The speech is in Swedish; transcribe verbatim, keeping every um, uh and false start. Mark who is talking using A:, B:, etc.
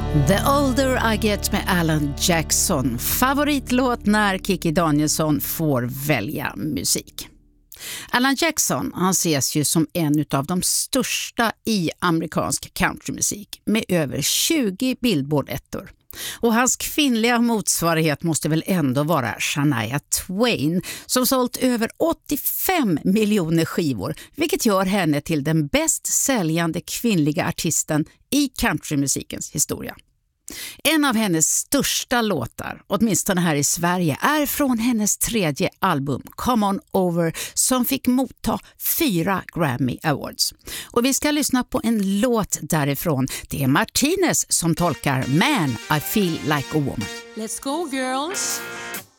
A: The Older I Get med Alan Jackson. Favoritlåt när Kikki Danielsson får välja musik. Alan Jackson, han ses ju som en av de största i amerikansk countrymusik med över tjugo Billboard-ettor. Och hans kvinnliga motsvarighet måste väl ändå vara Shania Twain, som sålt över åttiofem miljoner skivor, vilket gör henne till den bäst säljande kvinnliga artisten i countrymusikens historia. En av hennes största låtar, åtminstone här i Sverige, är från hennes tredje album Come On Over, som fick motta fyra Grammy Awards. Och vi ska lyssna på en låt därifrån. Det är Martinez som tolkar Man, I Feel Like a Woman.
B: Let's go girls.